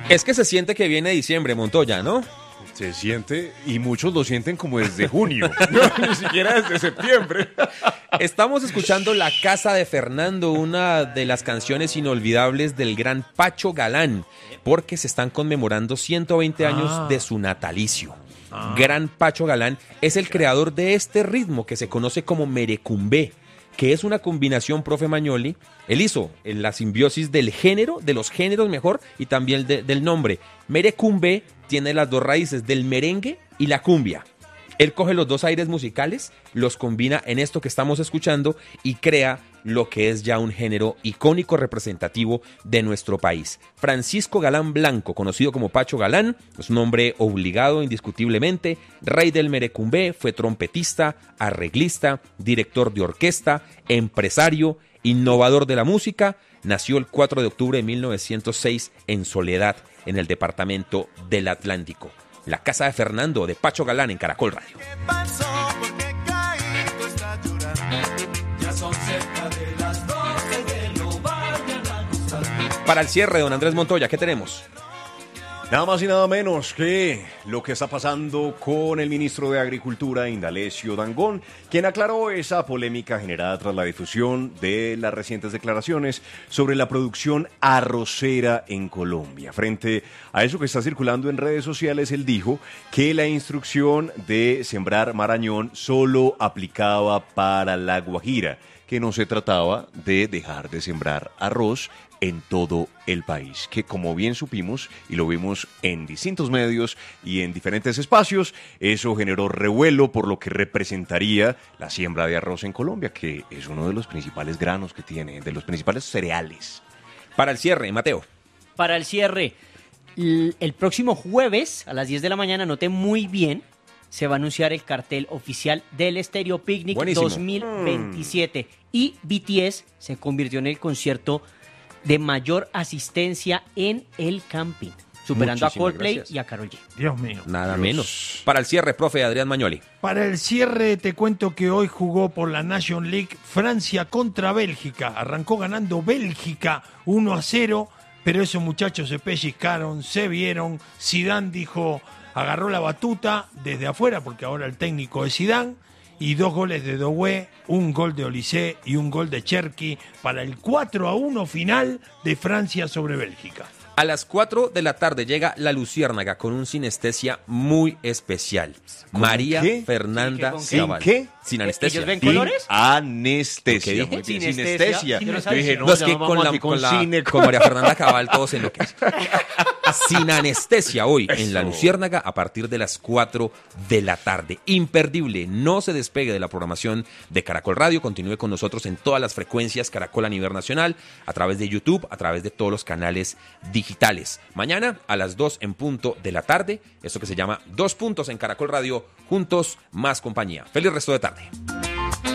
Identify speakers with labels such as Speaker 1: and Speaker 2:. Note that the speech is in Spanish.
Speaker 1: Es que se siente que viene diciembre, Montoya, ¿no?
Speaker 2: Se siente, y muchos lo sienten como desde junio, ni siquiera desde septiembre.
Speaker 1: Estamos escuchando La Casa de Fernando, una de las canciones inolvidables del gran Pacho Galán, porque se están conmemorando 120 años de su natalicio. Gran Pacho Galán es el creador de este ritmo que se conoce como merecumbé, que es una combinación, profe Magnoli. Él hizo la simbiosis del género, de los géneros mejor, y también del nombre. Merecumbé tiene las dos raíces del merengue y la cumbia. Él coge los dos aires musicales, los combina en esto que estamos escuchando y crea lo que es ya un género icónico representativo de nuestro país. Francisco Galán Blanco, conocido como Pacho Galán, es un hombre obligado indiscutiblemente, rey del merecumbé, fue trompetista, arreglista, director de orquesta, empresario, innovador de la música. Nació el 4 de octubre de 1906 en Soledad, en el departamento del Atlántico. La Casa de Fernando, de Pacho Galán, en Caracol Radio.
Speaker 3: ¿Qué pasó? ¿Por qué Caíto está llorando? Ya son cerca de las 12 que lo vayan a acostar.
Speaker 1: Para el cierre, don Andrés Montoya, ¿qué tenemos?
Speaker 2: Nada más y nada menos que lo que está pasando con el ministro de Agricultura, Indalecio Dangond, quien aclaró esa polémica generada tras la difusión de las recientes declaraciones sobre la producción arrocera en Colombia. Frente a eso que está circulando en redes sociales, él dijo que la instrucción de sembrar marañón solo aplicaba para La Guajira, que no se trataba de dejar de sembrar arroz en todo el país, que como bien supimos y lo vimos en distintos medios y en diferentes espacios, eso generó revuelo por lo que representaría la siembra de arroz en Colombia, que es uno de los principales granos que tiene, de los principales cereales.
Speaker 1: Para el cierre, Mateo.
Speaker 4: Para el cierre, el próximo jueves a las 10 de la mañana, noté muy bien, se va a anunciar el cartel oficial del Stereo Picnic
Speaker 1: Buenísimo.
Speaker 4: 2027 y BTS se convirtió en el concierto de mayor asistencia en el camping, superando
Speaker 1: Muchísimas
Speaker 4: a Coldplay
Speaker 1: gracias.
Speaker 4: y a Karol G.
Speaker 5: Dios mío.
Speaker 1: Nada menos. Para el cierre, profe Adrián Magnoli.
Speaker 5: Para el cierre te cuento que hoy jugó por la Nation League Francia contra Bélgica. Arrancó ganando Bélgica 1-0, pero esos muchachos se pellizcaron, se vieron. Zidane dijo, agarró la batuta desde afuera, porque ahora el técnico es Zidane, y 2 goles de Doué, un gol de Olysée y un gol de Cherki para el 4-1 final de Francia sobre Bélgica.
Speaker 1: A las 4 de la tarde llega La Luciérnaga con un sinestesia muy especial. María
Speaker 2: qué?
Speaker 1: Fernanda
Speaker 4: ¿Con
Speaker 2: qué?
Speaker 1: Zaval.
Speaker 2: ¿Qué?
Speaker 1: Sin anestesia.
Speaker 4: ¿Ellos ven
Speaker 2: Sin
Speaker 4: colores?
Speaker 2: anestesia.
Speaker 1: ¿Qué dije?
Speaker 2: Muy bien.
Speaker 4: Sinestesia.
Speaker 2: Sinestesia.
Speaker 4: Yo no
Speaker 2: Yo
Speaker 4: sabía.
Speaker 2: dije,
Speaker 1: No, es
Speaker 2: ya
Speaker 1: que
Speaker 2: vamos
Speaker 1: con
Speaker 2: aquí cine,
Speaker 1: con María Fernanda Cabal todos se enloquecen. Sin anestesia hoy en La
Speaker 2: Eso.
Speaker 1: Luciérnaga a partir de las 4 de la tarde. Imperdible, no se despegue de la programación de Caracol Radio, continúe con nosotros en todas las frecuencias Caracol a nivel nacional, a través de YouTube, a través de todos los canales digitales. Mañana a las 2 en punto de la tarde, esto que se llama 2 puntos en Caracol Radio, juntos más compañía. Feliz resto de tarde.